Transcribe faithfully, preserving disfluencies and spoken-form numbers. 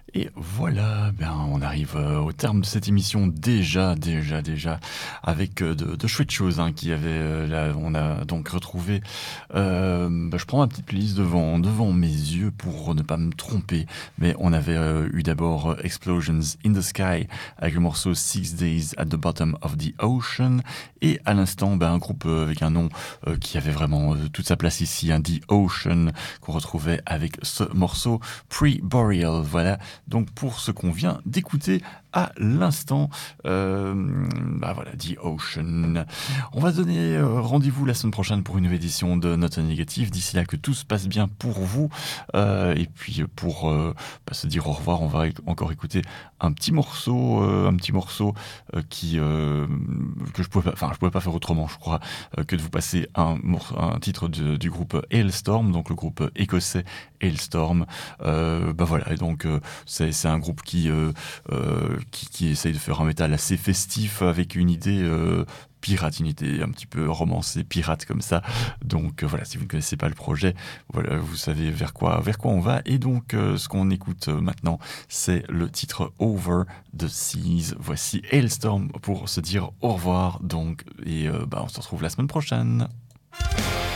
Et voilà, ben, on arrive euh, au terme de cette émission déjà, déjà, déjà, avec euh, de, de chouettes choses hein, qui avaient. euh, là, on a donc retrouvé. euh, ben, je prends ma petite playlist devant, devant mes yeux pour ne pas me tromper, mais on avait euh, eu d'abord euh, Explosions in the Sky avec le morceau Six Days at the Bottom of the Ocean, et à l'instant, ben, un groupe euh, avec un nom euh, qui avait vraiment euh, toute sa place ici, hein, The Ocean, qu'on retrouvait avec ce morceau Pre-Boreal. Voilà. Donc pour ce qu'on vient d'écouter à l'instant, euh, bah voilà, The Ocean. On va donner euh, rendez-vous la semaine prochaine pour une nouvelle édition de Notes Négatives. D'ici là, que tout se passe bien pour vous. Euh, et puis pour euh, bah, se dire au revoir, on va encore écouter un petit morceau, euh, un petit morceau euh, qui euh, que je pouvais pas, enfin je pouvais pas faire autrement, je crois, euh, que de vous passer un, un titre de, du groupe Hailstorm, donc le groupe écossais Hailstorm. Euh, bah voilà, et donc euh, c'est, c'est un groupe qui, euh, euh, qui qui essaye de faire un métal assez festif avec une idée euh, pirate, une idée un petit peu romancée, pirate comme ça. Donc euh, voilà, si vous ne connaissez pas le projet, voilà, vous savez vers quoi vers quoi on va. Et donc euh, ce qu'on écoute euh, maintenant, c'est le titre Over the Seas. Voici Hailstorm pour se dire au revoir. Donc et euh, bah on se retrouve la semaine prochaine.